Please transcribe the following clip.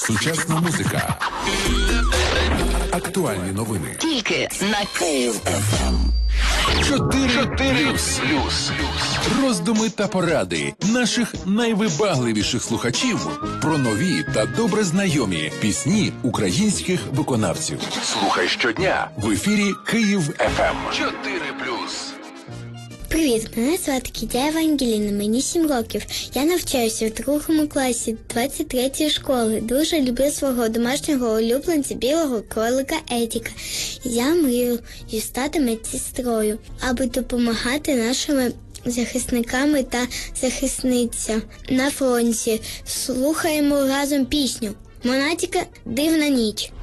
Сучасна музика. Актуальні новини. Тільки на Київ ФМ. 4+. Роздуми та поради наших найвибагливіших слухачів про нові та добре знайомі пісні українських виконавців. Слухай щодня в ефірі Київ ФМ. 4+. Привіт, мене звати Кідяєва Ангеліна, мені 7 років. Я навчаюся в 2 класі 23-ї школи. Дуже люблю свого домашнього улюбленця білого кролика Едіка. Я мрію стати медсестрою, аби допомагати нашим захисниками та захисницям на фронті. Слухаємо разом пісню «Монатіка. Дивна ніч».